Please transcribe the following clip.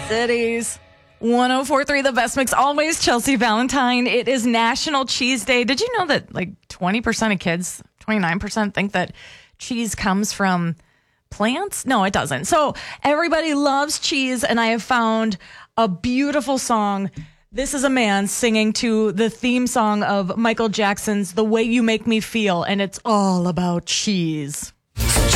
Cities. 104.3 The Best Mix, always Chelsea Valentine. It is National Cheese Day. Did you know that like 20% of kids, 29% think that cheese comes from plants? No, it doesn't. So everybody loves cheese, and I have found a beautiful song. This is a man singing to the theme song of Michael Jackson's The Way You Make Me Feel, and it's all about cheese.